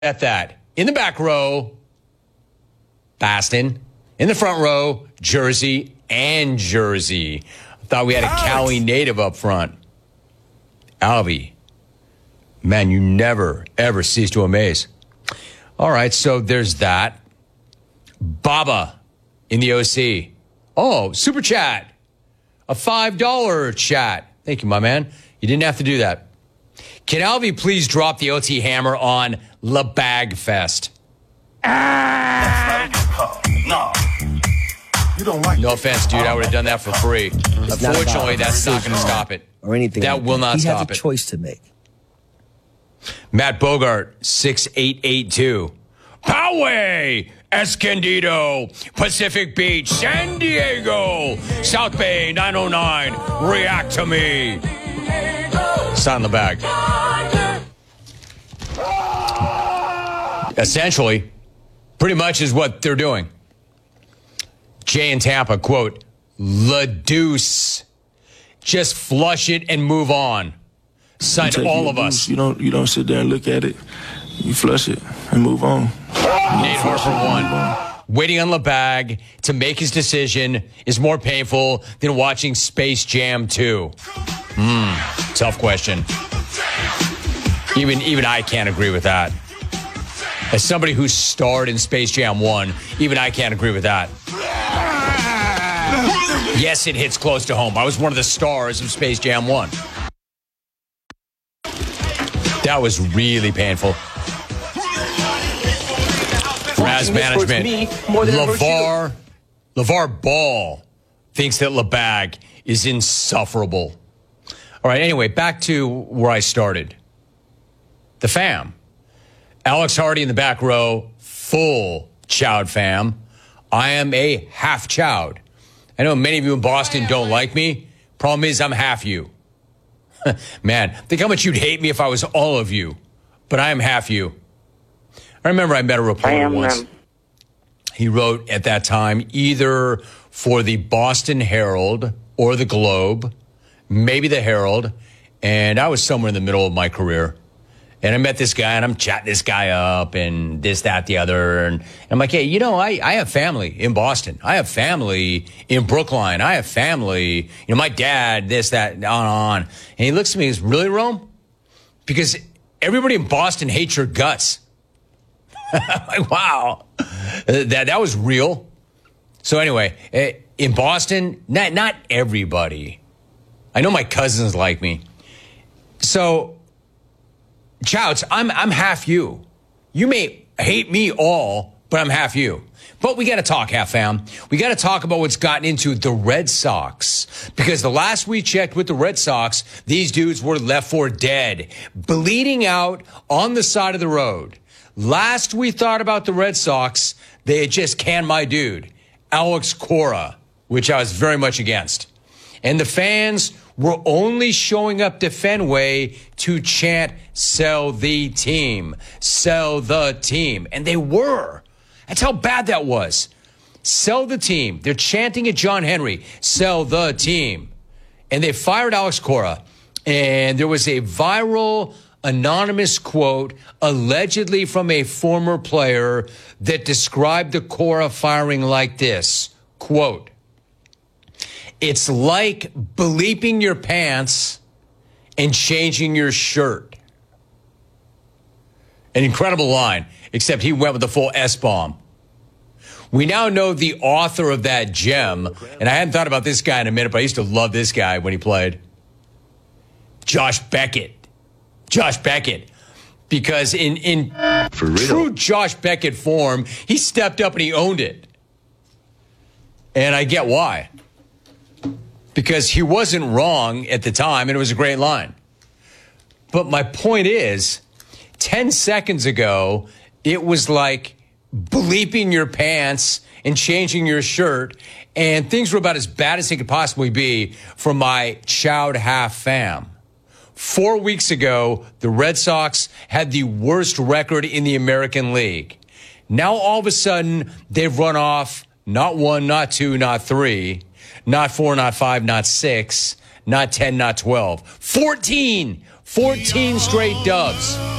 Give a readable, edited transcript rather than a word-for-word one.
at that. In the back row, Boston. In the front row, Jersey and Jersey. I thought we had a Cali native up front. Albie. Man, you never, ever cease to amaze. All right, so there's that. Baba in the OC. Oh, super chat. A $5 chat. Thank you, my man. You didn't have to do that. Can Albie please drop the OT hammer on La Bag Fest? You don't like No offense, dude. I would have done that for free. Unfortunately, that's not going to stop it. Or anything. That will not stop it. He has a choice to make. Matt Bogart, 6882. Poway, Escondido, Pacific Beach, San Diego, South Bay, 909. React to me. Sign the bag. Essentially, pretty much is what they're doing. Jay in Tampa, quote, La Deuce. Just flush it and move on. Signed all of us. You don't sit there and look at it. You flush it and move on. Nate Harper won. Waiting on LeBag to make his decision is more painful than watching Space Jam 2. Tough question. Even I can't agree with that. As somebody who starred in Space Jam 1, even I can't agree with that. Yes, it hits close to home. I was one of the stars of Space Jam 1. That was really painful. Raz management. LeVar Ball thinks that LeBag is insufferable. All right, anyway, back to where I started. The fam. Alex Hardy in the back row, full Chowd fam. I am a half Chowd. I know many of you in Boston don't like me. Problem is, I'm half you. Man, think how much you'd hate me if I was all of you. But I am half you. I remember I met a reporter once. He wrote at that time either for the Boston Herald or the Globe, maybe the Herald, and I was somewhere in the middle of my career. And I met this guy, and I'm chatting this guy up, and this, that, the other. And I'm like, hey, I have family in Boston. I have family in Brookline. I have family, my dad, this, that, on. And he looks at me and goes, really, Rome? Because everybody in Boston hates your guts. I'm like, wow. That was real. So anyway, in Boston, not everybody. I know my cousins like me. So, Chouts, I'm half you. You may hate me all, but I'm half you. But we got to talk, half fam. We got to talk about what's gotten into the Red Sox. Because the last we checked with the Red Sox, these dudes were left for dead, bleeding out on the side of the road. Last we thought about the Red Sox, they had just canned my dude, Alex Cora, which I was very much against. And the fans were only showing up to Fenway to chant, sell the team, sell the team. And they were. That's how bad that was. Sell the team. They're chanting at John Henry, sell the team. And they fired Alex Cora. And there was a viral anonymous quote, allegedly from a former player, that described the Cora firing like this, quote, it's like bleeping your pants and changing your shirt. An incredible line, except he went with the full S-bomb. We now know the author of that gem, and I hadn't thought about this guy in a minute, but I used to love this guy when he played. Josh Beckett. Josh Beckett. Because in true Josh Beckett form, he stepped up and he owned it. And I get why. Because he wasn't wrong at the time, and it was a great line. But my point is, 10 seconds ago, it was like bleeping your pants and changing your shirt, and things were about as bad as they could possibly be for my Chowd half fam. 4 weeks ago, the Red Sox had the worst record in the American League. Now, all of a sudden, they've run off not 1, not 2, not 3, not 4, not 5, not 6, not 10, not 12. 14 straight dubs.